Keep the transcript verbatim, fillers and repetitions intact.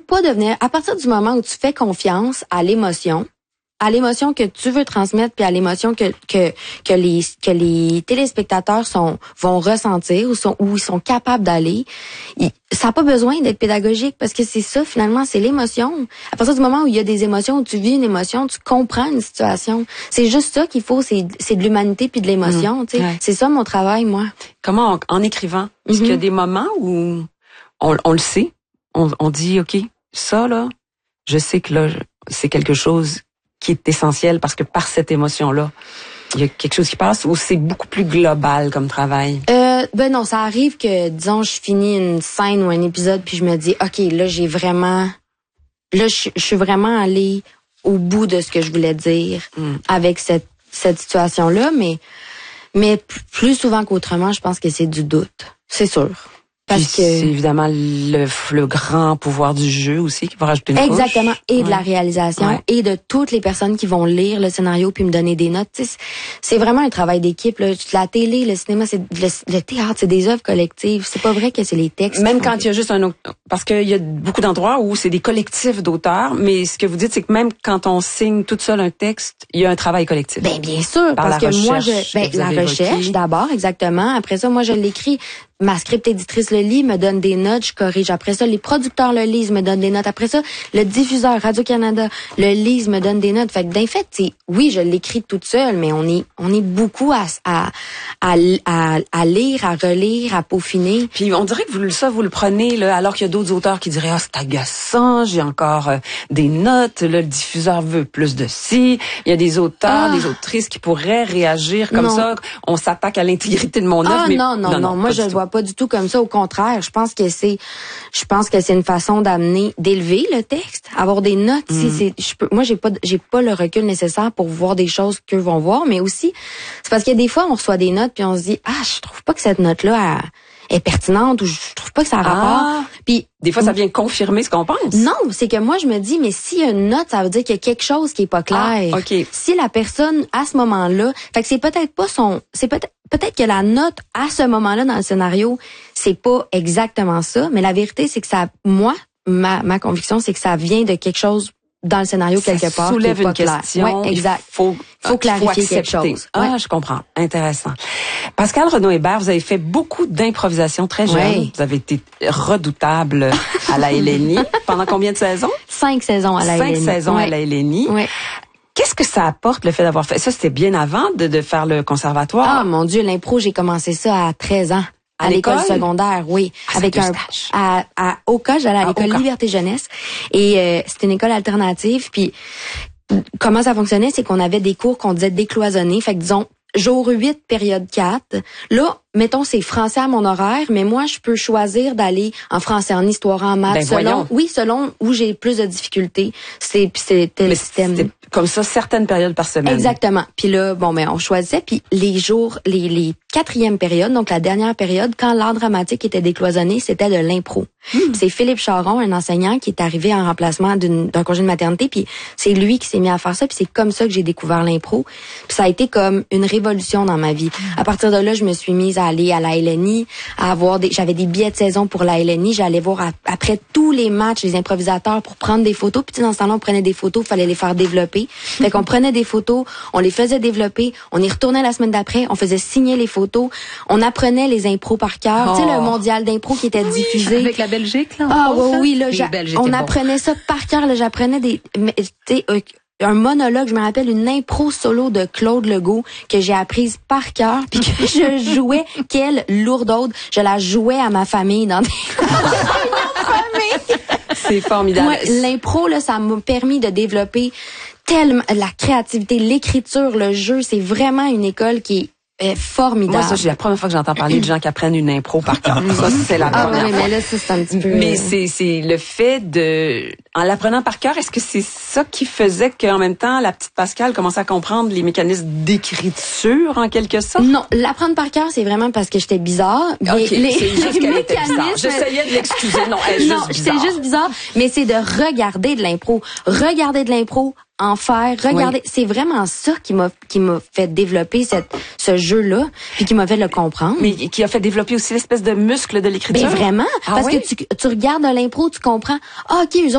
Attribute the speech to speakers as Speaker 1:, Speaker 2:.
Speaker 1: pas devenir, à partir du moment où tu fais confiance à l'émotion, à l'émotion que tu veux transmettre, puis à l'émotion que que que les que les téléspectateurs sont vont ressentir ou sont où ils sont capables d'aller, ils, ça n'a pas besoin d'être pédagogique parce que c'est ça finalement, c'est l'émotion. À partir du moment où il y a des émotions, où tu vis une émotion, tu comprends une situation. C'est juste ça qu'il faut, c'est c'est de l'humanité puis de l'émotion. Mmh, tu sais, ouais. C'est ça mon travail, moi.
Speaker 2: Comment on, en écrivant, est-ce mm-hmm. qu'il y a des moments où on, on le sait, on, on dit ok, ça là, je sais que là c'est quelque chose qui est essentiel parce que par cette émotion-là, il y a quelque chose qui passe ou c'est beaucoup plus global comme travail?
Speaker 1: Euh, ben non, ça arrive que, disons, je finis une scène ou un épisode puis je me dis, OK, là, j'ai vraiment, là, je, je suis vraiment allée au bout de ce que je voulais dire mm. avec cette, cette situation-là, mais, mais plus souvent qu'autrement, je pense que c'est du doute. C'est sûr.
Speaker 2: Parce que c'est évidemment le, le grand pouvoir du jeu aussi qui va rajouter une
Speaker 1: exactement
Speaker 2: couche.
Speaker 1: Et
Speaker 2: ouais.
Speaker 1: de la réalisation ouais. et de toutes les personnes qui vont lire le scénario puis me donner des notes. T'sais, c'est vraiment un travail d'équipe. Là. La télé, le cinéma, c'est le, le théâtre, c'est des œuvres collectives. C'est pas vrai que c'est les textes.
Speaker 2: Même quand il y a juste un autre, parce qu'il y a beaucoup d'endroits où c'est des collectifs d'auteurs, mais ce que vous dites, c'est que même quand on signe toute seule un texte, il y a un travail collectif.
Speaker 1: Ben bien sûr,
Speaker 2: Par
Speaker 1: parce
Speaker 2: la
Speaker 1: que
Speaker 2: recherche,
Speaker 1: moi je, ben la recherche d'abord, exactement. Après ça, moi je l'écris. Ma script éditrice le lit, me donne des notes, je corrige. Après ça, les producteurs le lisent, me donnent des notes. Après ça, le diffuseur Radio-Canada le lise, me donne des notes. Fait que d'en fait, c'est oui, je l'écris toute seule, mais on est on est beaucoup à à à, à, à lire, à relire, à peaufiner.
Speaker 2: Puis on dirait que vous ça vous le prenez là, alors qu'il y a d'autres auteurs qui diraient ah c'est agaçant, j'ai encore euh, des notes, là, le diffuseur veut plus de ci. Il y a des auteurs, ah. des autrices qui pourraient réagir comme
Speaker 1: non.
Speaker 2: ça. On s'attaque à l'intégrité de mon œuvre.
Speaker 1: Ah
Speaker 2: mais
Speaker 1: non non non, non. moi je le vois pas du tout comme ça. Au contraire, je pense que c'est, je pense que c'est une façon d'amener, d'élever le texte, avoir des notes. Mm. Si c'est, je peux, moi j'ai pas, j'ai pas le recul nécessaire pour voir des choses qu'eux vont voir, mais aussi c'est parce que des fois on reçoit des notes puis on se dit ah je trouve pas que cette note là est pertinente ou je trouve pas que ça a rapport.
Speaker 2: Ah.
Speaker 1: Puis
Speaker 2: des fois ça vient confirmer ce qu'on pense.
Speaker 1: Non, c'est que moi je me dis mais s'il y a une note, ça veut dire qu'il y a quelque chose qui est pas clair.
Speaker 2: Ah, okay.
Speaker 1: Si la personne à ce moment-là, fait que c'est peut-être pas son, c'est peut-être peut-être que la note à ce moment-là dans le scénario, c'est pas exactement ça, mais la vérité c'est que ça, moi, ma ma conviction c'est que ça vient de quelque chose dans le scénario
Speaker 2: ça
Speaker 1: quelque part
Speaker 2: soulève
Speaker 1: qui est pas
Speaker 2: une
Speaker 1: clair.
Speaker 2: question.
Speaker 1: Ouais, exact.
Speaker 2: Il faut,
Speaker 1: faut clarifier
Speaker 2: faut
Speaker 1: quelque chose.
Speaker 2: Ah, ouais. Je comprends. Intéressant. Pascale Renaud-Hébert, vous avez fait beaucoup d'improvisation très jeune. Ouais. Vous avez été redoutable à la L N I. Pendant combien de saisons?
Speaker 1: Cinq saisons à la
Speaker 2: Cinq
Speaker 1: L N I.
Speaker 2: Cinq saisons
Speaker 1: ouais.
Speaker 2: à la L N I.
Speaker 1: Ouais.
Speaker 2: Qu'est-ce que ça apporte le fait d'avoir fait ça? C'était bien avant de, de faire le conservatoire.
Speaker 1: Ah mon Dieu, l'impro, j'ai commencé ça à treize ans. À, à l'école secondaire, oui.
Speaker 2: Ah,
Speaker 1: avec un à, à Oka, j'allais à, à l'école Liberté Jeunesse. Et euh, c'était une école alternative. Puis comment ça fonctionnait, c'est qu'on avait des cours qu'on disait décloisonnés. Fait que disons, jour huit, période quatre. Là, mettons, c'est français à mon horaire, mais moi, je peux choisir d'aller en français, en histoire, en maths,
Speaker 2: ben,
Speaker 1: selon,
Speaker 2: voyons.
Speaker 1: oui, selon où j'ai plus de difficultés. C'est, c'était le système.
Speaker 2: C'était comme ça, certaines périodes par semaine.
Speaker 1: Exactement. Puis là, bon, ben, on choisissait. Puis les jours, les, les quatrièmes périodes, donc la dernière période, quand l'art dramatique était décloisonné, c'était de l'impro. Mmh. C'est Philippe Charon, un enseignant, qui est arrivé en remplacement d'une, d'un congé de maternité. Puis c'est lui qui s'est mis à faire ça. Puis c'est comme ça que j'ai découvert l'impro. Puis ça a été comme une révolution dans ma vie. Mmh. À partir de là, je me suis mise à aller à la L N I, à avoir des, j'avais des billets de saison pour la L N I, j'allais voir à, après tous les matchs les improvisateurs pour prendre des photos, puis dans ce temps-là, on prenait des photos, fallait les faire développer. Fait qu'on prenait des photos, on les faisait développer, on y retournait la semaine d'après, on faisait signer les photos, on apprenait les impros par cœur, oh. Tu sais le mondial d'impro qui était oui, diffusé
Speaker 3: avec la Belgique là.
Speaker 1: Ah oui oui là, on
Speaker 3: bon.
Speaker 1: apprenait ça par cœur, là, j'apprenais des tu sais euh, un monologue, je me rappelle une impro solo de Claude Legault que j'ai apprise par cœur puis que je jouais quelle lourdaude, je la jouais à ma famille dans des
Speaker 2: C'est formidable.
Speaker 1: Moi, l'impro là, ça m'a permis de développer tellement la créativité, l'écriture, le jeu, c'est vraiment une école qui est est formidable.
Speaker 2: Moi, ça, c'est la première fois que j'entends parler de gens qui apprennent une impro par cœur. Ça, c'est la
Speaker 1: ah,
Speaker 2: première
Speaker 1: oui,
Speaker 2: fois.
Speaker 1: mais là, ça, c'est un petit peu...
Speaker 2: Mais c'est, c'est le fait de... En l'apprenant par cœur, est-ce que c'est ça qui faisait qu'en même temps, la petite Pascale commençait à comprendre les mécanismes d'écriture, en quelque sorte?
Speaker 1: Non, l'apprendre par cœur, c'est vraiment parce que j'étais bizarre.
Speaker 2: OK,
Speaker 1: les,
Speaker 2: c'est
Speaker 1: les,
Speaker 2: juste
Speaker 1: les
Speaker 2: qu'elle était bizarre. J'essayais de l'excuser. Non, elle est
Speaker 1: non,
Speaker 2: juste bizarre.
Speaker 1: c'est juste bizarre, mais c'est de regarder de l'impro. Regarder de l'impro, en faire, regarder, oui. C'est vraiment ça qui m'a qui m'a fait développer cette ce jeu-là, puis qui m'a fait le comprendre.
Speaker 2: Mais qui a fait développer aussi l'espèce de muscle de l'écriture.
Speaker 1: Ben vraiment,
Speaker 2: ah
Speaker 1: parce
Speaker 2: oui?
Speaker 1: que tu tu regardes de l'impro, tu comprends. Ah, OK, eux